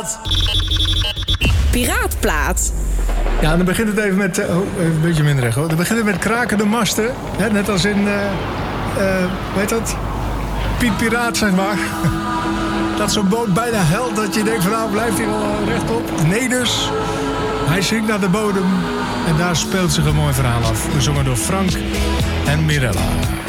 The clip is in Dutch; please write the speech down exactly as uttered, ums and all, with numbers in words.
Piraatplaat. Ja, dan begint het even met... Uh, oh, even een beetje minder recht hoor. Dan begint het met krakende masten. Hè, net als in... Uh, uh, weet dat? Piet Piraat, zeg maar. Dat zo'n boot bijna helt dat je denkt van nou blijft hij wel rechtop. Nee dus. Hij zinkt naar de bodem. En daar speelt zich een mooi verhaal af. Gezongen door Frank en Mirella.